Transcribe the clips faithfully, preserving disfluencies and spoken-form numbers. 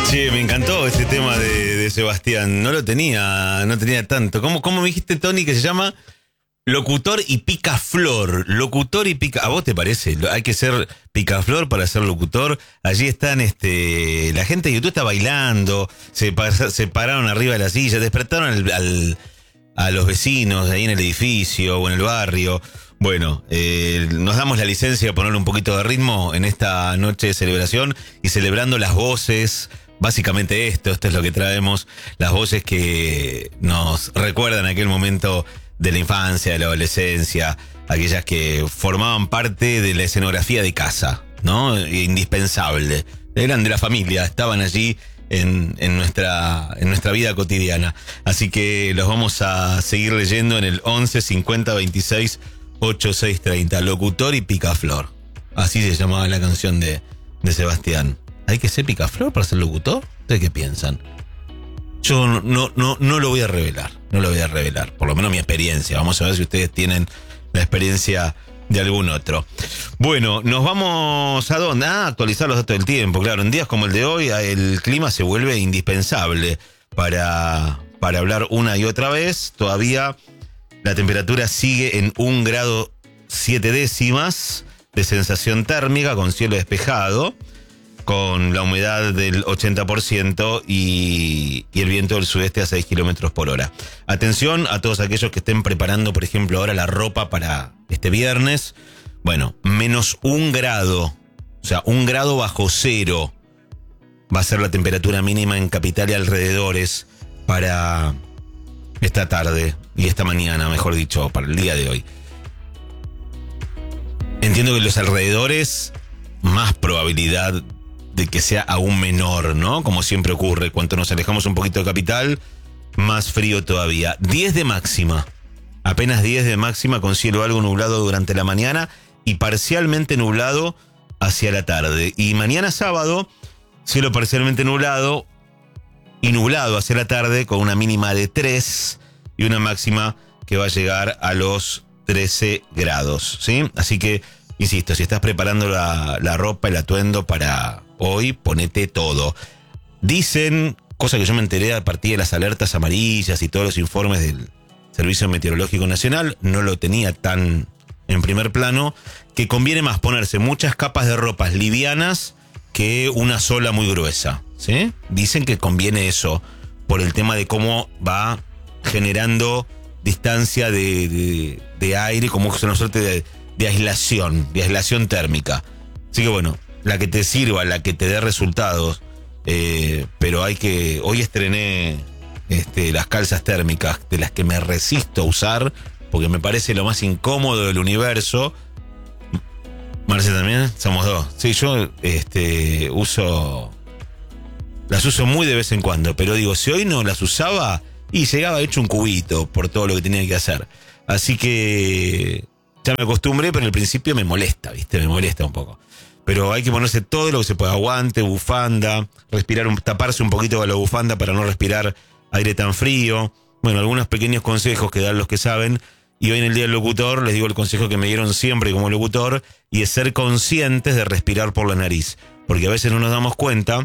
Che, me encantó este tema de, de Sebastián. No lo tenía, no tenía tanto. ¿Cómo, cómo me dijiste, Tony, que se llama locutor y picaflor? Locutor y pica... ¿A vos te parece? Hay que ser picaflor para ser locutor. Allí están, este, la gente de YouTube está bailando, se, se pararon arriba de la silla, despertaron al, al, a los vecinos ahí en el edificio o en el barrio. Bueno, eh, nos damos la licencia de ponerle un poquito de ritmo en esta noche de celebración y celebrando las voces. Básicamente esto, esto es lo que traemos, las voces que nos recuerdan aquel momento de la infancia, de la adolescencia, aquellas que formaban parte de la escenografía de casa, ¿no? Indispensable. Eran de la familia, estaban allí en, en, nuestra, en nuestra vida cotidiana. Así que los vamos a seguir leyendo en el once cincuenta veintiséis ochenta y seis treinta. Locutor y picaflor. Así se llamaba la canción de, de Sebastián. ¿Hay que ser picaflor para ser locutor? ¿Ustedes qué piensan? Yo no, no, no, no lo voy a revelar. No lo voy a revelar. Por lo menos mi experiencia. Vamos a ver si ustedes tienen la experiencia de algún otro. Bueno, nos vamos a dónde? Ah, actualizar los datos del tiempo. Claro, en días como el de hoy, el clima se vuelve indispensable para, para hablar una y otra vez. Todavía la temperatura sigue en un grado siete décimas de sensación térmica con cielo despejado, con la humedad del ochenta por ciento y, y el viento del sudeste a seis kilómetros por hora. Atención a todos aquellos que estén preparando, por ejemplo, ahora la ropa para este viernes. Bueno, menos un grado, o sea, un grado bajo cero va a ser la temperatura mínima en capital y alrededores para esta tarde y esta mañana, mejor dicho, para el día de hoy. Entiendo que los alrededores, más probabilidad de que sea aún menor, ¿no? Como siempre ocurre, cuanto nos alejamos un poquito de capital, más frío todavía. diez de máxima, apenas diez de máxima con cielo algo nublado durante la mañana y parcialmente nublado hacia la tarde. Y mañana sábado, cielo parcialmente nublado y nublado hacia la tarde con una mínima de tres y una máxima que va a llegar a los trece grados, ¿sí? Así que, insisto, si estás preparando la, la ropa, el atuendo para hoy, ponete todo. Dicen, cosa que yo me enteré a partir de las alertas amarillas y todos los informes del Servicio Meteorológico Nacional, no lo tenía tan en primer plano, que conviene más ponerse muchas capas de ropas livianas que una sola muy gruesa, ¿sí? Dicen que conviene eso por el tema de cómo va generando distancia de, de, de aire, como es una suerte de, de aislación, de aislación térmica. Así que bueno, la que te sirva, la que te dé resultados, eh, pero hay que... Hoy estrené este, las calzas térmicas, de las que me resisto a usar, porque me parece lo más incómodo del universo. Marce también, somos dos. Sí, yo este, uso... Las uso muy de vez en cuando, pero digo, si hoy no las usaba, y llegaba hecho un cubito por todo lo que tenía que hacer. Así que ya me acostumbré, pero al principio me molesta, ¿viste? Me molesta un poco. Pero hay que ponerse todo lo que se pueda, guante, bufanda, respirar, un, taparse un poquito con la bufanda para no respirar aire tan frío. Bueno, algunos pequeños consejos que dan los que saben. Y hoy en el Día del Locutor les digo el consejo que me dieron siempre como locutor, y es ser conscientes de respirar por la nariz. Porque a veces no nos damos cuenta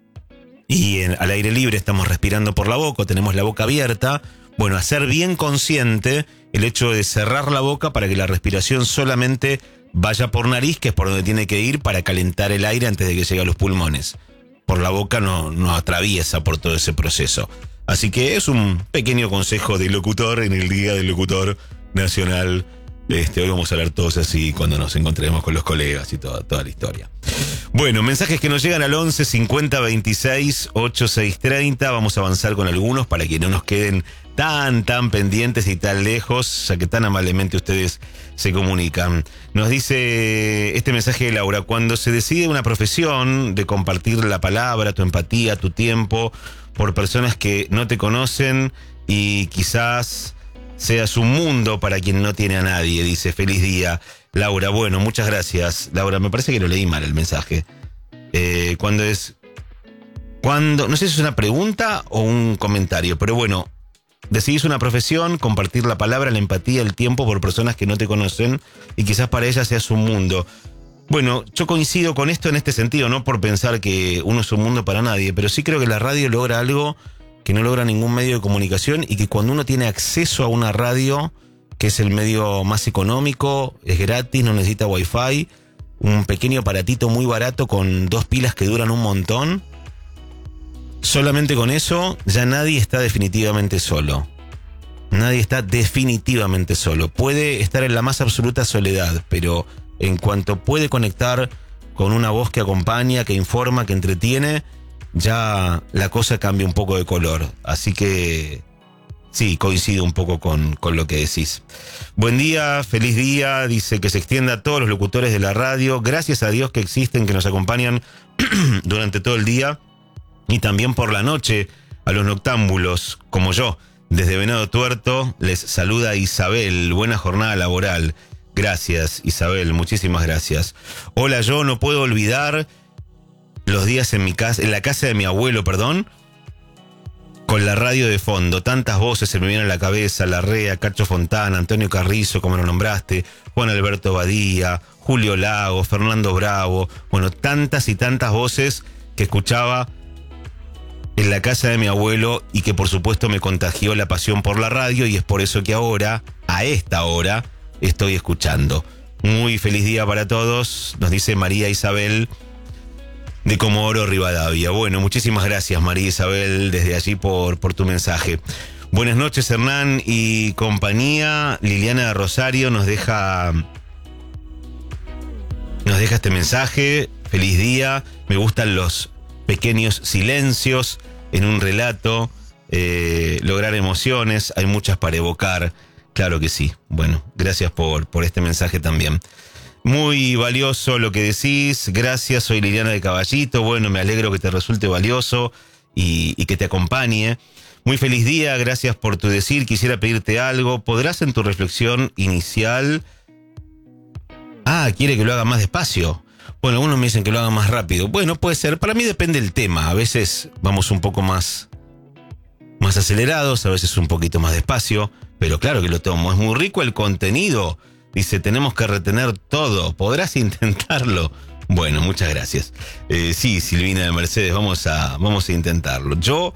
y en, al aire libre estamos respirando por la boca, tenemos la boca abierta. Bueno, hacer bien consciente el hecho de cerrar la boca para que la respiración solamente vaya por nariz, que es por donde tiene que ir para calentar el aire antes de que llegue a los pulmones. Por la boca no, no atraviesa por todo ese proceso. Así que es un pequeño consejo de locutor en el Día del Locutor Nacional. Este, hoy vamos a hablar todos así cuando nos encontremos con los colegas y toda, toda la historia. Bueno, mensajes que nos llegan al once cincuenta veintiséis ochenta y seis treinta. Vamos a avanzar con algunos para que no nos queden tan, tan pendientes y tan lejos, ya que tan amablemente ustedes se comunican. Nos dice este mensaje de Laura: cuando se decide una profesión de compartir la palabra, tu empatía, tu tiempo, por personas que no te conocen y quizás seas un mundo para quien no tiene a nadie, dice, feliz día, Laura. Bueno, muchas gracias, Laura. Me parece que lo leí mal el mensaje. Eh, cuando es... Cuando, no sé si es una pregunta o un comentario, pero bueno, decidís una profesión, compartir la palabra, la empatía, el tiempo por personas que no te conocen y quizás para ellas seas un mundo. Bueno, yo coincido con esto en este sentido, no por pensar que uno es un mundo para nadie, pero sí creo que la radio logra algo que no logra ningún medio de comunicación y que cuando uno tiene acceso a una radio, que es el medio más económico, es gratis, no necesita wifi, un pequeño aparatito muy barato con dos pilas que duran un montón, solamente con eso ya nadie está definitivamente solo. Nadie está definitivamente solo. Puede estar en la más absoluta soledad, pero en cuanto puede conectar con una voz que acompaña, que informa, que entretiene, ya la cosa cambia un poco de color. Así que sí, coincido un poco con, con lo que decís. Buen día, feliz día, dice que se extienda a todos los locutores de la radio. Gracias a Dios que existen, que nos acompañan durante todo el día y también por la noche a los noctámbulos como yo. Desde Venado Tuerto les saluda Isabel. Buena jornada laboral. Gracias, Isabel, muchísimas gracias. Hola, yo no puedo olvidar los días en mi casa, en la casa de mi abuelo, perdón, con la radio de fondo. Tantas voces se me vienen a la cabeza: Larrea, Cacho Fontana, Antonio Carrizo, como lo nombraste, Juan Alberto Badía, Julio Lago, Fernando Bravo. Bueno, tantas y tantas voces que escuchaba en la casa de mi abuelo y que por supuesto me contagió la pasión por la radio, y es por eso que ahora, a esta hora, estoy escuchando. Muy feliz día para todos, nos dice María Isabel de Comodoro Rivadavia. Bueno, muchísimas gracias, María Isabel, desde allí por, por tu mensaje. Buenas noches, Hernán y compañía. Liliana de Rosario nos deja nos deja este mensaje. Feliz día. Me gustan los pequeños silencios en un relato, eh, lograr emociones, hay muchas para evocar. Claro que sí. Bueno, gracias por, por este mensaje también. Muy valioso lo que decís. Gracias, soy Liliana de Caballito. Bueno, me alegro que te resulte valioso y, y que te acompañe. Muy feliz día, gracias por tu decir. Quisiera pedirte algo. ¿Podrás en tu reflexión inicial? Ah, quiere que lo haga más despacio. Bueno, algunos me dicen que lo haga más rápido. Bueno, puede ser. Para mí depende del tema. A veces vamos un poco más, más acelerados, a veces un poquito más despacio. Pero claro que lo tomo. Es muy rico el contenido. Dice, tenemos que retener todo. ¿Podrás intentarlo? Bueno, muchas gracias. Eh, sí, Silvina de Mercedes, vamos a, vamos a intentarlo. Yo...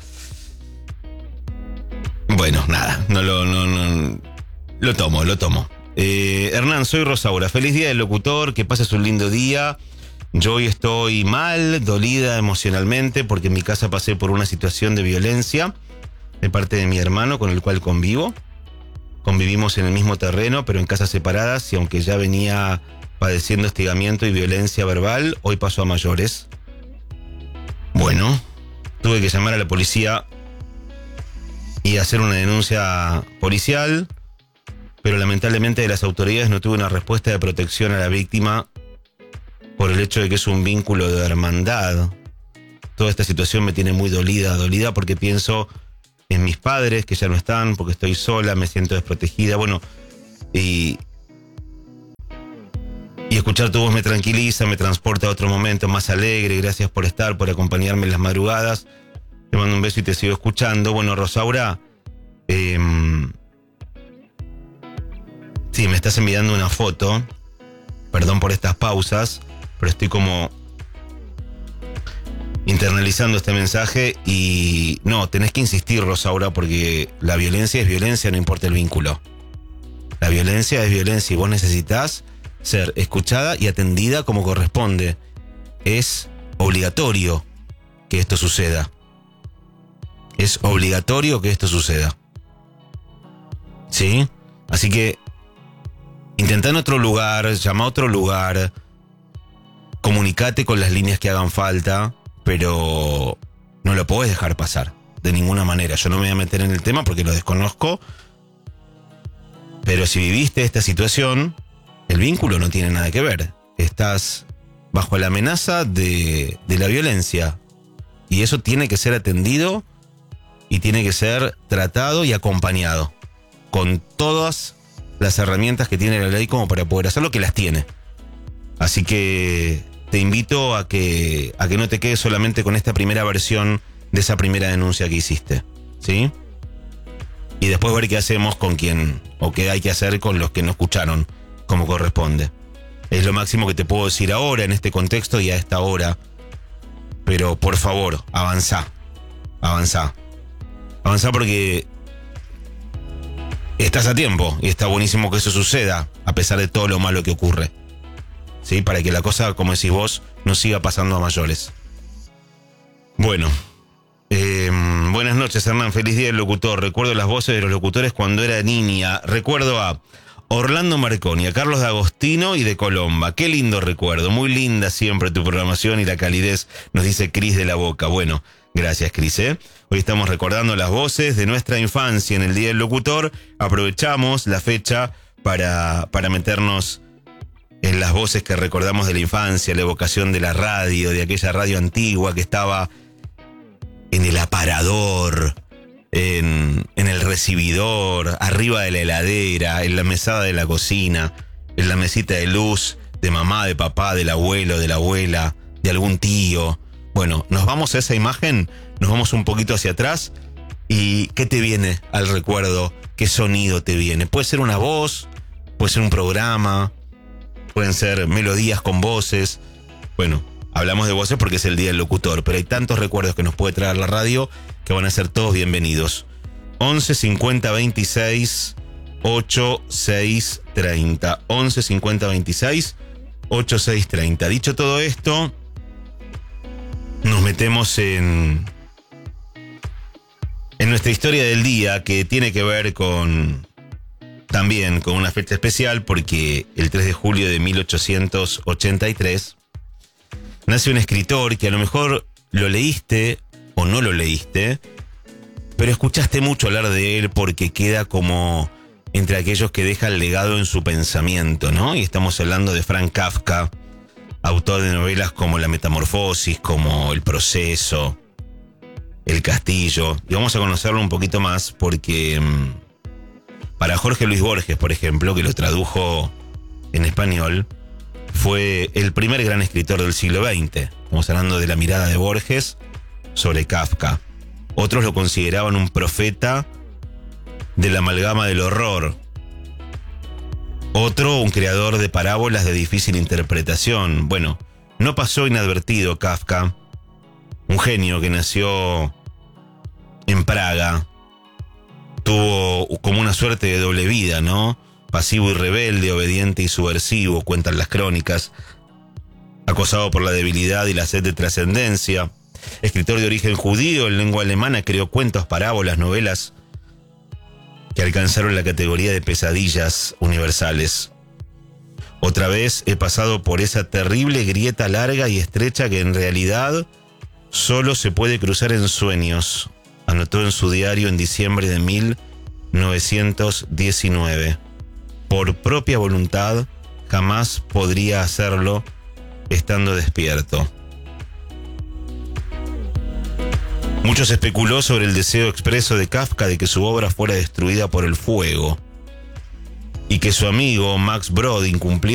Bueno, nada, no lo, no, no, lo tomo, lo tomo. Eh, Hernán, soy Rosaura. Feliz día del locutor, que pases un lindo día. Yo hoy estoy mal, dolida emocionalmente, porque en mi casa pasé por una situación de violencia de parte de mi hermano con el cual convivo. Convivimos en el mismo terreno, pero en casas separadas, y aunque ya venía padeciendo hostigamiento y violencia verbal, hoy pasó a mayores. Bueno, tuve que llamar a la policía y hacer una denuncia policial, pero lamentablemente de las autoridades no tuve una respuesta de protección a la víctima por el hecho de que es un vínculo de hermandad. Toda esta situación me tiene muy dolida, dolida porque pienso en mis padres que ya no están, porque estoy sola, me siento desprotegida, bueno, y, y escuchar tu voz me tranquiliza, me transporta a otro momento más alegre. Gracias por estar, por acompañarme en las madrugadas. Te mando un beso y te sigo escuchando. Bueno, Rosaura, eh, sí, me estás enviando una foto. Perdón por estas pausas, pero estoy como internalizando este mensaje y no, tenés que insistir, Rosaura, porque la violencia es violencia, no importa el vínculo. La violencia es violencia y vos necesitas ser escuchada y atendida como corresponde. Es obligatorio que esto suceda. Es obligatorio que esto suceda. ¿Sí? Así que intentá en otro lugar, llama a otro lugar, comunicate con las líneas que hagan falta, pero no lo podés dejar pasar de ninguna manera. Yo no me voy a meter en el tema porque lo desconozco, pero si viviste esta situación, el vínculo no tiene nada que ver. Estás bajo la amenaza de, de la violencia y eso tiene que ser atendido y tiene que ser tratado y acompañado con todas las herramientas que tiene la ley como para poder hacerlo, que las tiene. Así que te invito a que, a que no te quedes solamente con esta primera versión de esa primera denuncia que hiciste, ¿sí? Y después ver qué hacemos con quien, o qué hay que hacer con los que no escucharon como corresponde. Es lo máximo que te puedo decir ahora, en este contexto y a esta hora. Pero por favor, avanzá. Avanzá. Avanzá porque estás a tiempo y está buenísimo que eso suceda, a pesar de todo lo malo que ocurre. ¿Sí? Para que la cosa, como decís vos, no siga pasando a mayores. Bueno. Eh, buenas noches, Hernán. Feliz día del locutor. Recuerdo las voces de los locutores cuando era niña. Recuerdo a Orlando Marconi, a Carlos D'Agostino y de Colomba. Qué lindo recuerdo. Muy linda siempre tu programación y la calidez, nos dice Cris de la Boca. Bueno, gracias, Cris, ¿eh? Hoy estamos recordando las voces de nuestra infancia en el Día del Locutor. Aprovechamos la fecha para, para meternos en las voces que recordamos de la infancia, la evocación de la radio, de aquella radio antigua que estaba en el aparador, en, en el recibidor, arriba de la heladera, en la mesada de la cocina, en la mesita de luz de mamá, de papá, del abuelo, de la abuela, de algún tío. Bueno, nos vamos a esa imagen, nos vamos un poquito hacia atrás y ¿qué te viene al recuerdo? ¿Qué sonido te viene? Puede ser una voz, puede ser un programa, pueden ser melodías con voces. Bueno, hablamos de voces porque es el Día del Locutor, pero hay tantos recuerdos que nos puede traer la radio que van a ser todos bienvenidos. once cincuenta veintiséis ochenta y seis treinta. once cincuenta veintiséis ochenta y seis treinta. Dicho todo esto, nos metemos en, en nuestra historia del día, que tiene que ver con también con una fecha especial, porque el tres de julio de mil ochocientos ochenta y tres nace un escritor que a lo mejor lo leíste o no lo leíste, pero escuchaste mucho hablar de él porque queda como entre aquellos que dejan legado en su pensamiento, ¿no? Y estamos hablando de Franz Kafka, autor de novelas como La Metamorfosis, como El Proceso, El Castillo. Y vamos a conocerlo un poquito más porque mmm, para Jorge Luis Borges, por ejemplo, que lo tradujo en español, fue el primer gran escritor del siglo veinte. Estamos hablando de la mirada de Borges sobre Kafka. Otros lo consideraban un profeta de la amalgama del horror. Otro, un creador de parábolas de difícil interpretación. Bueno, no pasó inadvertido Kafka, un genio que nació en Praga, tuvo como una suerte de doble vida, ¿no? Pasivo y rebelde, obediente y subversivo, cuentan las crónicas. Acosado por la debilidad y la sed de trascendencia. Escritor de origen judío, en lengua alemana, creó cuentos, parábolas, novelas que alcanzaron la categoría de pesadillas universales. Otra vez he pasado por esa terrible grieta larga y estrecha que en realidad solo se puede cruzar en sueños, anotó en su diario en diciembre de mil novecientos diecinueve. Por propia voluntad, jamás podría hacerlo estando despierto. Muchos especuló sobre el deseo expreso de Kafka de que su obra fuera destruida por el fuego y que su amigo Max Brod incumpliera